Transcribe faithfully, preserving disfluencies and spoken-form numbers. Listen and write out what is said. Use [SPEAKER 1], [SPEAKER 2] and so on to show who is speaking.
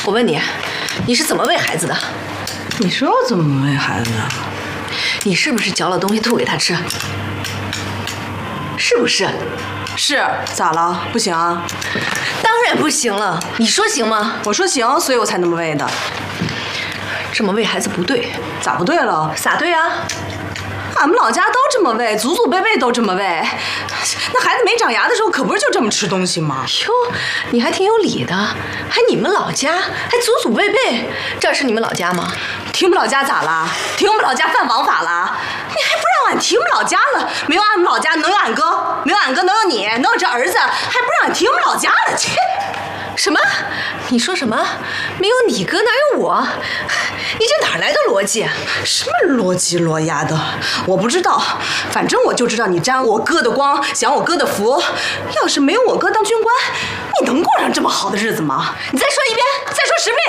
[SPEAKER 1] 我问你，你是怎么喂孩子的？
[SPEAKER 2] 你说我怎么喂孩子的？
[SPEAKER 1] 你是不是嚼了东西吐给他吃？是不是？
[SPEAKER 2] 是，咋了？不行啊？
[SPEAKER 1] 当然不行了，你说行吗？
[SPEAKER 2] 我说行，所以我才那么喂的。
[SPEAKER 1] 这么喂孩子不对，
[SPEAKER 2] 咋不对了？
[SPEAKER 1] 咋对啊？
[SPEAKER 2] 俺们老家都这么喂，祖祖辈辈都这么喂。那孩子没长牙的时候，可不是就这么吃东西吗？
[SPEAKER 1] 哟，你还挺有理的，还你们老家，还祖祖辈辈，这是你们老家吗？
[SPEAKER 2] 提我们老家咋啦？提我们老家犯王法了？你还不让俺提我们老家了？没有俺们老家能有俺哥，没有俺哥能有你，能有这儿子，还不让俺提我们老家了？切！
[SPEAKER 1] 什么？你说什么？没有你哥哪有我？你这哪来的逻辑？
[SPEAKER 2] 什么逻辑罗压的？我不知道，反正我就知道你沾我哥的光，享我哥的福。要是没有我哥当军官，你能过上这么好的日子吗？你再说一遍，再说十遍。